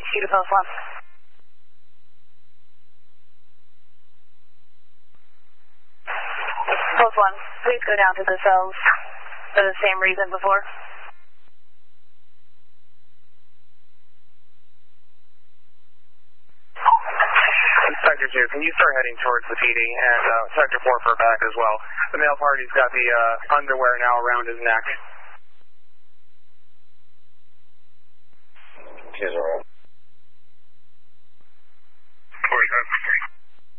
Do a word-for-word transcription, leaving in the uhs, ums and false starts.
two to post one. Post one, please go down to the cells for the same reason before. Sector two, can you start heading towards the P D and uh, Sector four for back as well? The male party's got the uh, underwear now around his neck. He's alright.